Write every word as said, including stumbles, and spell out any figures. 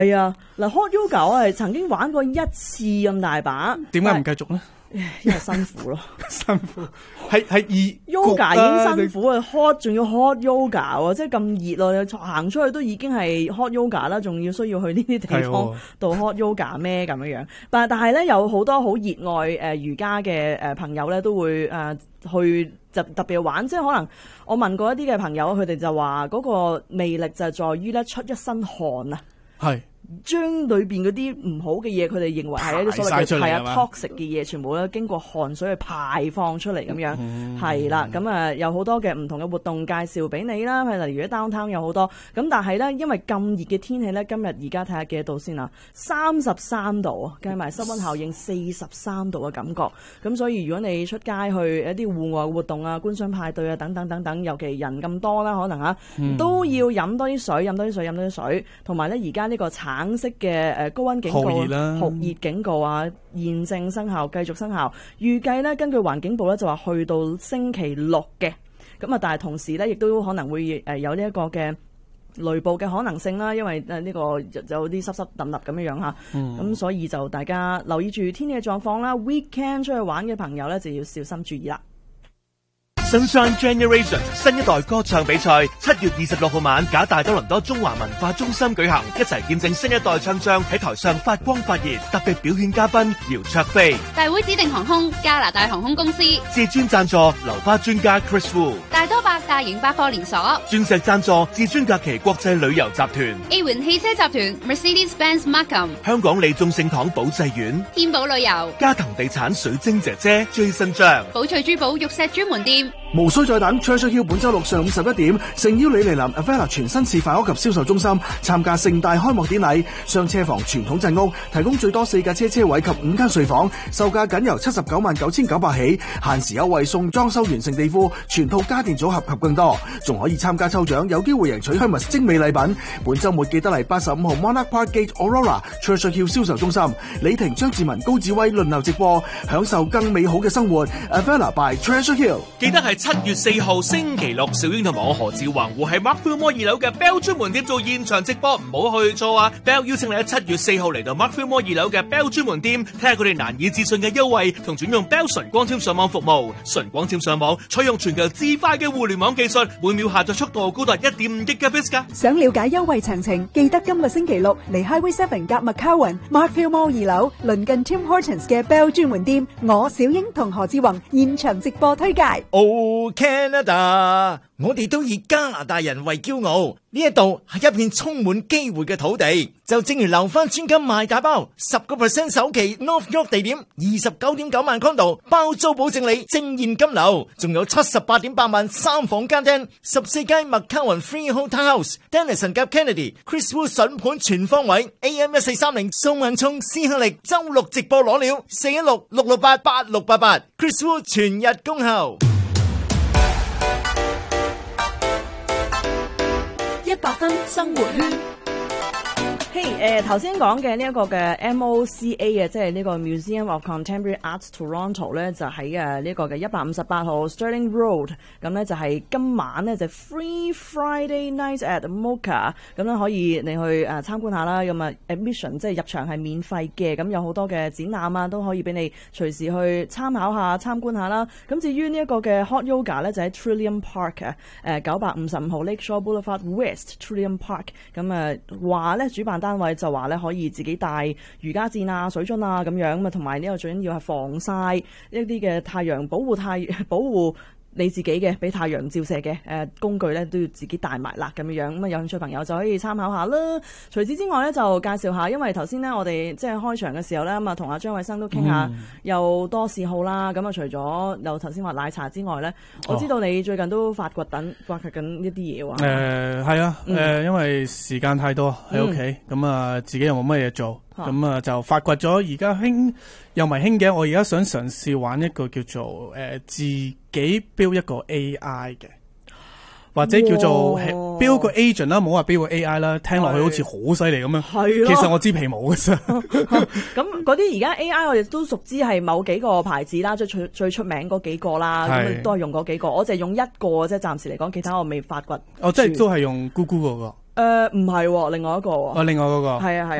係啊，嗱 Hot Yoga 我係曾經玩過一次咁大把， 點解唔繼續咧？ 因為辛苦咯， 辛苦係係易 yoga 已經辛苦啊 ，hot 仲要 hot yoga 喎，即係咁熱咯，行出去都已經係 hot yoga 啦，仲要需要去呢啲地方度 hot yoga 咩咁樣樣？但但係咧有好多好熱愛誒瑜伽嘅誒朋友咧都會誒去就特別玩，即係可能我問過一啲嘅朋友，佢哋就話嗰個魅力就係在於咧出一身汗啊，係。將裏邊嗰啲唔好嘅嘢，佢哋認為係一啲所謂嘅係啊 toxic 嘅嘢，全部咧經過汗水去排放出嚟咁樣，係啦、嗯。咁啊有好多嘅唔同嘅活動介紹俾你啦，係例如喺 downtown 有好多。咁但係咧，因為咁熱嘅天氣咧，今日而家睇下幾多度先啊？三十三度啊，計埋室溫效應四十三度嘅感覺。咁所以如果你出街去一啲戶外活動啊、觀賞派對啊等等等等，尤其人咁多啦，可能啊、嗯、都要飲多啲水，飲多啲水，飲多啲水。同埋咧，而家呢個橙色嘅誒高溫警告、酷熱警告啊，現正生效，繼續生效。預計咧，根據環境部咧就話去到星期六嘅，咁啊，但係同時咧亦都可能會誒有呢一個嘅雷暴嘅可能性啦，因為誒呢個有啲濕濕揼揼咁樣樣嚇，咁、嗯、所以就大家留意住天氣嘅狀況啦。Weekend 出去玩嘅朋友咧就要小心注意啦。 Sunshine Generation 新一代歌唱比賽七月二十六號晚，假大多倫多中華文化中心舉行，一齊見證新一代唱將喺台上發光發熱。特別表演嘉賓姚焯菲， 大會指定航空加拿大航空公司， 至尊贊助流花專家 Chris Wu， 大多百大型百貨連鎖， 鑽石贊助至尊假期國際旅遊集團， A 環汽車集團 Mercedes-Benz Markham， 香港利眾聖堂保濟苑， 天寶旅遊， 嘉騰地產水晶姐姐 Jason 張， 寶翠珠寶玉石專門店。 無需再等 Treasure Hill 本周六上午十一點，誠邀你嚟臨 Avella 全新示範屋及銷售中心參加盛大開幕典禮。雙車房傳統鎮屋提供最多四架車車位及五間睡房，售價僅由七十九萬九千九百起，限時優惠送裝修完成地庫、全套家電組合及更多，仲可以參加抽獎，有機會贏取 Hermes 精美禮品。本周末記得嚟八十五號 Monarch Park Gate Aurora Treasure Hill 銷售中心，李婷、張志文、高志威輪流直播，享受更美好嘅生活。Avella by Treasure Hill， 記得係七月四號星期六，小英同埋我何志宏會喺 Markfield Mall 二樓嘅 Bell 專門店做現場直播，唔好去錯啊 ！Bell 邀請你喺七月四號嚟到 Markfield Mall 二樓嘅 Bell 專門店，睇下佢哋難以置信嘅優惠，同轉用 Bell 純光纖上網服務。純光纖上網採用全球至快嘅互聯網技術，每秒下載速度高達一點五 Gigabits 㗎。 想了解優惠詳情，記得今個星期六嚟 Highway Seven 夾 McCowan Markfield Mall 二樓，鄰近 Tim Hortons 嘅 Bell 專門店，我小英同何志宏現場直播推介。 Oh Canada， 我哋都以加拿大人為驕傲，呢一度係一片充滿機會嘅土地。就正如留返專金賣大包，十個 percent 首期 North York 地點，二十九點九萬 condo 包租保證你正現金流，仲有七十八點八萬三房間廳，十四間 McCowan Freehold Townhouse，Dennison 夾 Kennedy，Chris Wu 筍盤全方位 ，A M 一四三零宋文聰斯克力周六直播攞料，四一六六六八八六八八 ，Chris Wu 全日恭候。 一百分生活圈。 嘿，誒頭先講嘅呢一個嘅 M O C A 啊，即係呢個 Museum of Contemporary Arts Toronto 咧，就喺誒呢個嘅一百五十八號 Sterling Road， 咁咧就係今晚咧就 Free Friday Night at Mocha， 咁咧可以你去誒參觀下啦，咁啊 admission 即係入場係免費嘅，咁有好多嘅展覽啊都可以俾你隨時去參考下、參觀下啦。咁至於呢一個嘅 Hot Yoga 咧，就喺 Trillium Park 啊，誒九百五十五號 Lakeshore Boulevard West Trillium Park， 咁誒話咧主辦單位就話咧可以自己帶瑜伽墊啊、水樽啊咁樣，咁啊同埋呢個最緊要係防曬一啲嘅太陽保護太保護你自己嘅俾太陽照射嘅誒工具咧都要自己帶埋啦咁樣，咁啊有興趣朋友就可以參考下啦。除此之外咧就介紹下，因為頭先咧我哋即係開場嘅時候咧咁啊同阿張偉生都傾下又多嗜好啦。咁啊除咗有頭先話奶茶之外咧，我知道你最近都發掘緊發掘緊一啲嘢喎。 誒係啊，誒、 嗯呃、因為時間太多喺屋企，咁、嗯、啊自己又冇乜嘢做，咁啊就發掘咗而家興又唔係興嘅，我而家想嘗試玩一個叫做誒、呃、自己 build 一個 A I 嘅，或者叫做 build 個 agent 啦，唔好話 build 個 A I 啦，聽落去好似好犀利咁樣。係咯，其實我知皮毛嘅啫。 咁嗰啲而家 A I 我哋都熟知係某幾個牌子啦，最最最出名嗰幾個啦，咁都係用嗰幾個。我淨係用一個啫，暫時嚟講，其他我未發掘。 哦，即係都係用 Google 嗰個。 誒唔係喎，另外一個喎。 哦，另外嗰個係啊係啊。